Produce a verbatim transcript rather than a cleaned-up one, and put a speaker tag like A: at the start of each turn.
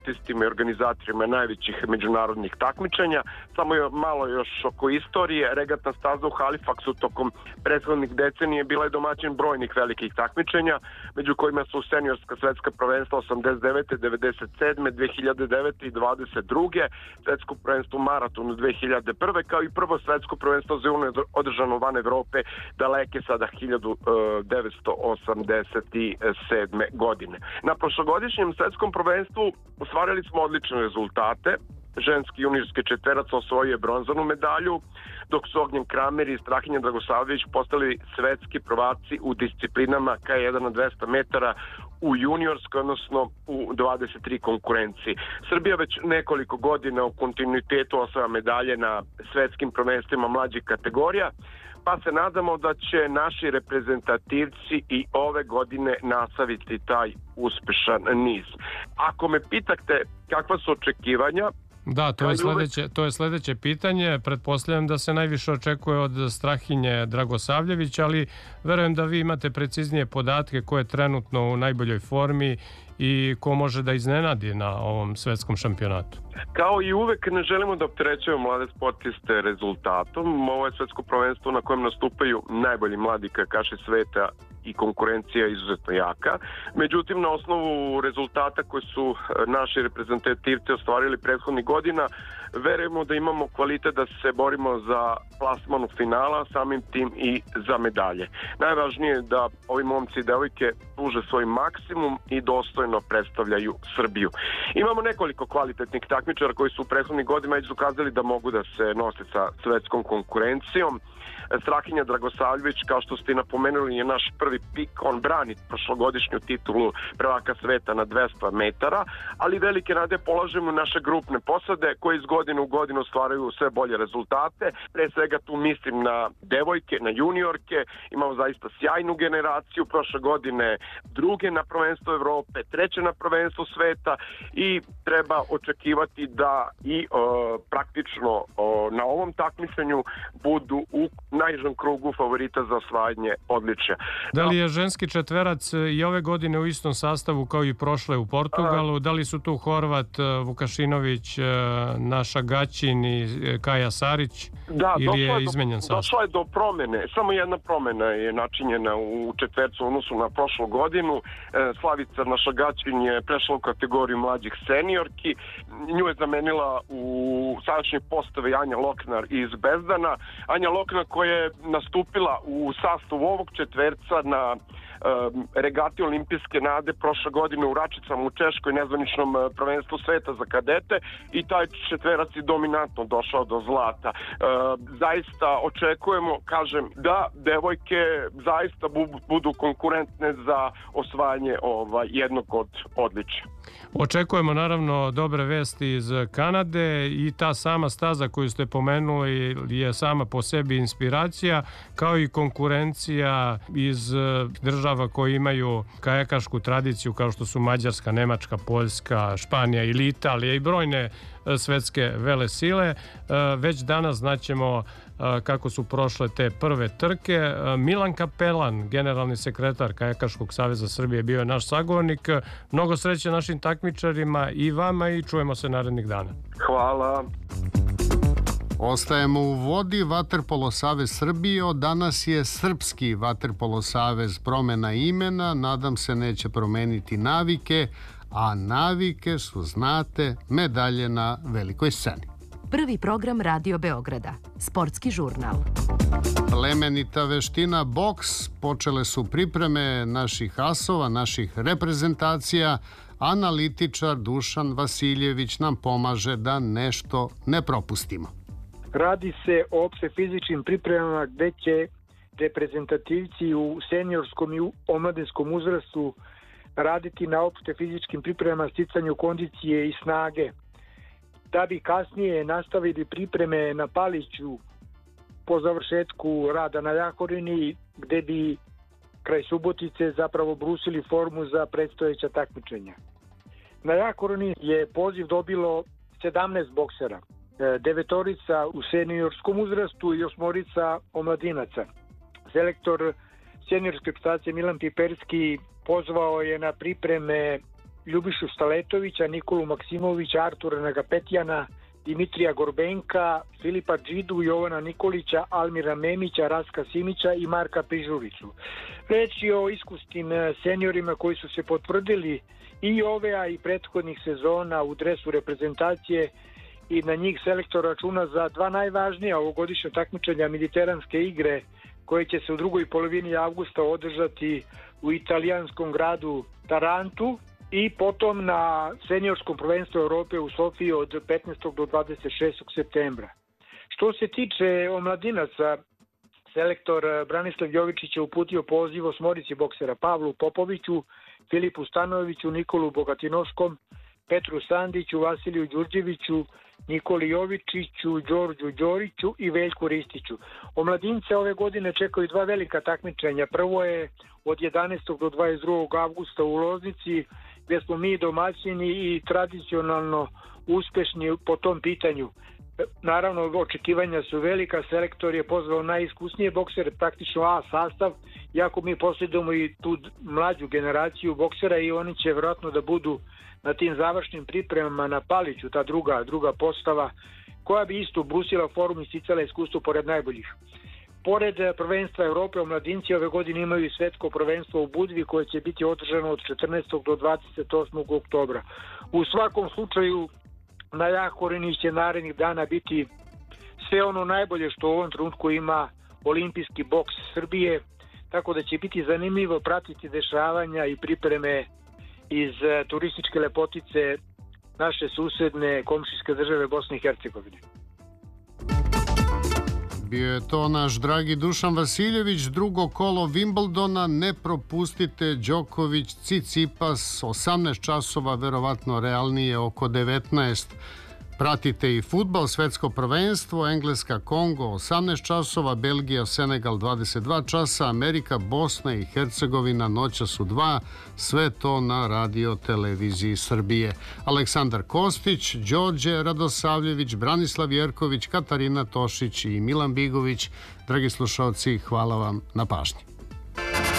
A: sportistima i organizatorima najvećih međunarodnih takmičenja. Samo je malo još oko istorije. Regatna staza u Halifaxu tokom prethodnih decenije bila je domaćin brojnih velikih takmičenja, među kojima su seniorska svetska prvenstva osamdeset devete, devedeset sedme, dve hiljade devete i dvadeset druge, svetsko prvenstvo u maratonu dve hiljade prve, kao i prvo svetsko prvenstvo za juniore održano van Evrope daleke sada hiljadu devetsto osamdeset sedme. godine. Na prošlogodišnjem svetskom prvenstvu ostvarili smo odlične rezultate. Ženski juniorski četverac osvojio je bronzanu medalju, dok su Ognjen Kramer i Strahinja Dragosavljević postali svetski prvaci u disciplinama K jedan na dvesta metara u juniorskoj, odnosno u dvadeset tri konkurenciji. Srbija već nekoliko godina u kontinuitetu osvaja medalje na svetskim prvenstvima mlađih kategorija, pa se nadamo da će naši reprezentativci i ove godine nastaviti taj uspešan niz. Ako me pitate kakva su očekivanja,
B: Da, to je, sledeće, to je sledeće pitanje. Pretpostavljam da se najviše očekuje od Strahinje Dragosavljević, ali verujem da vi imate preciznije podatke ko je trenutno u najboljoj formi i ko može da iznenadi na ovom svetskom šampionatu.
A: Kao i uvek ne želimo da opterećujemo mlade sportiste rezultatom. Ovo je svetsko prvenstvo na kojem nastupaju najbolji mladi kajakaši sveta i konkurencija je izuzetno jaka. Međutim, na osnovu rezultata koje su naši reprezentativci ostvarili prethodnih godina, verujemo da imamo kvalitet da se borimo za plasman u finala, samim tim i za medalje. Najvažnije je da ovi momci i devojke pruže svoj maksimum i dostojno predstavljaju Srbiju. Imamo nekoliko kvalitetnih takmičara koji su u prethodnih godina već ukazali da mogu da se nose sa svetskom konkurencijom. Strahinja Dragosavljević, kao što ste napomenuli, je naš prvi pik. On brani prošlogodišnju titulu prvaka sveta na dvesta metara, ali velike nade polažemo u naše grupne posade koje iz godine u godinu ostvaraju sve bolje rezultate. Pre svega tu mislim na devojke, na juniorke. Imamo zaista sjajnu generaciju. Prošle godine druge na prvenstvo Evrope, treće na prvenstvo sveta i treba očekivati da i o, praktično o, na ovom takmičenju budu u najžem krugu favorita za osvajanje odličja.
B: Da li je ženski četverac i ove godine u istom sastavu kao i prošle u Portugalu? Da li su tu Horvat, Vukašinović, Naša Gaćin i Kaja Sarić?
A: Da,
B: ili je izmenjen sastav?
A: Došla je do promene. Samo jedna promena je načinjena u četvercu u odnosu na prošlu godinu. Slavica Naša Gaćin je prešla u kategoriju mlađih seniorki. Nju je zamenila u sadašnjoj postavi Anja Loknar iz Bezdana. Anja Loknar koja je nastupila u sastavu ovog četverca na um, regati olimpijske nade prošle godine u Račicama u Češkoj, nezvaničnom uh, prvenstvu sveta za kadete, i taj četverac je dominantno došao do zlata. Uh, zaista očekujemo, kažem, da devojke zaista bu, budu konkurentne za osvajanje ovaj, jednog od odličja.
B: Očekujemo naravno dobre vesti iz Kanade i ta sama staza koju ste pomenuli je sama po sebi inspiracija, kao i konkurencija iz država koje imaju kajakašku tradiciju kao što su Mađarska, Nemačka, Poljska, Španija ili Italija i brojne svetske vele sile. Već danas znaćemo kako su prošle te prve trke. Milan Kapelan, generalni sekretar Kajakaškog saveza Srbije, bio je naš sagovornik. Mnogo sreće našim takmičarima i vama i čujemo se narednih dana.
A: Hvala.
C: Ostajemo u vodi. Vaterpolo savez Srbije od danas je Srpski vaterpolo savez. Promena imena, nadam se neće promeniti navike, a navike su, znate, medalje na velikoj sceni.
D: Prvi program Radio Beograda, sportski žurnal.
C: Plemenita veština boks, počele su pripreme naših asova, naših reprezentacija. Analitičar Dušan Vasiljević nam pomaže da nešto ne propustimo.
E: Radi se o opšte fizičkim pripremama gde će reprezentativci u seniorskom i omladinskom uzrastu raditi na opšte fizičkim pripremama, sticanju kondicije i snage, da bi kasnije nastavili pripreme na Paliću po završetku rada na Jahorini, gde bi kraj Subotice zapravo brusili formu za predstojeća takmičenja. Na Jahorini je poziv dobilo sedamnaest boksera, devetorica u seniorskom uzrastu i osmorica omladinaca. Selektor seniorske reprezentacije Milan Piperski pozvao je na pripreme Ljubišu Staletovića, Nikolu Maksimovića, Artura Nagapetjana, Dimitrija Gorbenka, Filipa Džidu, Jovana Nikolića, Almira Memića, Raska Simića i Marka Pižuricu. Reč je o iskusnim seniorima koji su se potvrdili i ove, a i prethodnih sezona u dresu reprezentacije i na njih selektor računa za dva najvažnija ovogodišnja takmičenja Mediteranske igre koje će se u drugoj polovini avgusta održati u italijanskom gradu Tarantu i potom na seniorskom prvenstvu Europe u Sofiji od petnaestog do dvadeset šestog septembra. Što se tiče omladinaca, selektor Branislav Jovičić je uputio poziv osmorici boksera Pavlu Popoviću, Filipu Stanojeviću, Nikolu Bogatinovskom, Petru Sandiću, Vasiliju Đurđeviću, Nikoli Jovičiću, Đorđu Đoriću i Veljku Ristiću. Omladince ove godine čekaju dva velika takmičenja. Prvo je od jedanaestog do dvadeset drugog avgusta u Loznici, gdje smo mi domaćini i tradicionalno uspešni po tom pitanju. Naravno, očekivanja su velika, selektor je pozvao najiskusnije boksere, praktično A sastav, iako mi posjedujemo i tu mlađu generaciju boksera i oni će vjerojatno da budu na tim završnim pripremama na Paliću, ta druga, druga postava, koja bi isto brusila forum i sticala iskustvo pored najboljih. Pored prvenstva Europe, omladinci ove godine imaju i svetsko prvenstvo u Budvi koje će biti održano od četrnaestog do dvadeset osmog oktobra. U svakom slučaju na Jahorini će narednih dana biti sve ono najbolje što u ovom trenutku ima olimpijski boks Srbije, tako da će biti zanimljivo pratiti dešavanja i pripreme iz turističke lepotice naše susedne komšijske države Bosne i Hercegovine.
C: Bio je to naš dragi Dušan Vasiljević, drugo kolo Wimbledona, ne propustite, Đoković, Cicipas, osamnaest časova, verovatno realnije oko devetnaest. Pratite i fudbal, svetsko prvenstvo, Engleska, Kongo, osamnaest časova, Belgija, Senegal, dvadeset dva časa, Amerika, Bosna i Hercegovina, noćas u dva, sve to na radio televiziji Srbije. Aleksandar Kostić, Đorđe Radosavljević, Branislav Jerković, Katarina Tošić i Milan Bigović. Dragi slušalci, hvala vam na pažnji.